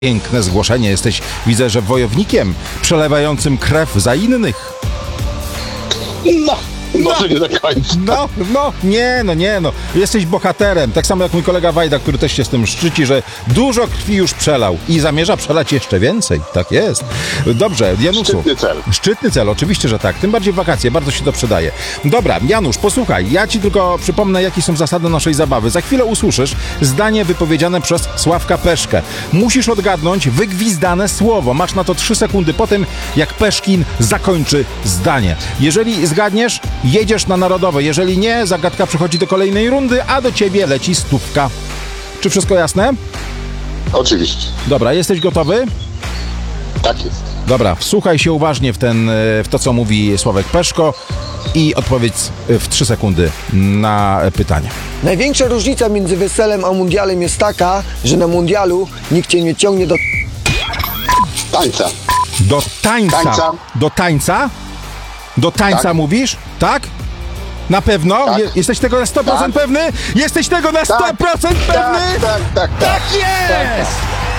Piękne zgłoszenie. Jesteś, widzę, że wojownikiem przelewającym krew za innych. No, może nie do końca. Nie. Jesteś bohaterem. Tak samo jak mój kolega Wajda, który też się z tym szczyci, że dużo krwi już przelał i zamierza przelać jeszcze więcej. Tak jest. Dobrze, Januszu. Szczytny cel. Szczytny cel, oczywiście, że tak. Tym bardziej w wakacje, bardzo się to przydaje. Dobra, Janusz, posłuchaj. Ja ci tylko przypomnę, jakie są zasady naszej zabawy. Za chwilę usłyszysz zdanie wypowiedziane przez Sławka Peszkę. Musisz odgadnąć wygwizdane słowo. Masz na to 3 sekundy po tym, jak Peszkin zakończy zdanie. Jeżeli zgadniesz, jedziesz na Narodowe. Jeżeli nie, zagadka przechodzi do kolejnej rundy, a do ciebie leci 100. Czy wszystko jasne? Oczywiście. Dobra, jesteś gotowy? Tak jest. Dobra, wsłuchaj się uważnie w to, co mówi Sławek Peszko i odpowiedz w 3 sekundy na pytanie. Największa różnica między weselem a mundialem jest taka, że na mundialu nikt cię nie ciągnie do... Tańca. Do tańca. Tańca. Do tańca? Do tańca Tak. mówisz? Tak? Na pewno? Tak. Jesteś tego na 100% Tak. pewny? Jesteś tego na 100% pewny? Tak. Tak jest!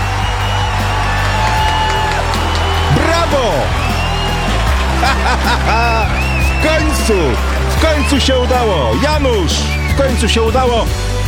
Brawo! W końcu się udało! Janusz, w końcu się udało!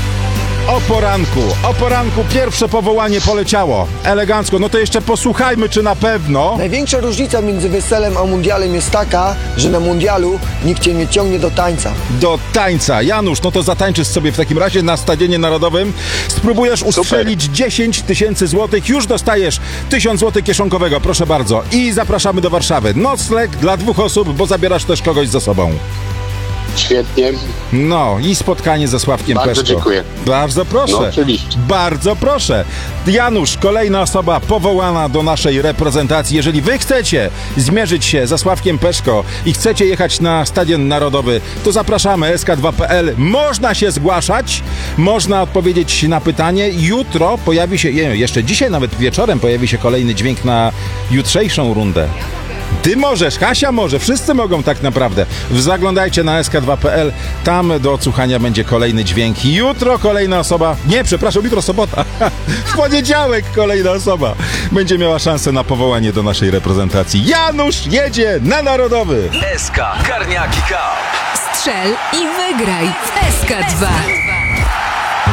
O poranku pierwsze powołanie poleciało. Elegancko, no to jeszcze posłuchajmy, czy na pewno... Największa różnica między weselem a mundialem jest taka, że na mundialu nikt cię nie ciągnie do tańca. Do tańca. Janusz, no to zatańczysz sobie w takim razie na Stadionie Narodowym. Spróbujesz ustrzelić 10 000 złotych. Już dostajesz 1000 złotych kieszonkowego, proszę bardzo. I zapraszamy do Warszawy. Nocleg dla 2 osób, bo zabierasz też kogoś ze sobą. Świetnie. No i spotkanie ze Sławkiem Bardzo Peszko. dziękuję. Bardzo proszę. No, oczywiście. Bardzo proszę. Janusz, kolejna osoba powołana do naszej reprezentacji. Jeżeli wy chcecie zmierzyć się ze Sławkiem Peszko i chcecie jechać na Stadion Narodowy, to zapraszamy sk2.pl. Można się zgłaszać, można odpowiedzieć na pytanie. Jutro pojawi się, jeszcze dzisiaj nawet wieczorem pojawi się kolejny dźwięk na jutrzejszą rundę. Ty możesz, Kasia może, wszyscy mogą tak naprawdę. Zaglądajcie na sk2.pl, tam do odsłuchania będzie kolejny dźwięk. Jutro kolejna osoba, jutro sobota, w poniedziałek kolejna osoba będzie miała szansę na powołanie do naszej reprezentacji. Janusz jedzie na Narodowy! SK Karniaki Cup. Strzel i wygraj w SK2.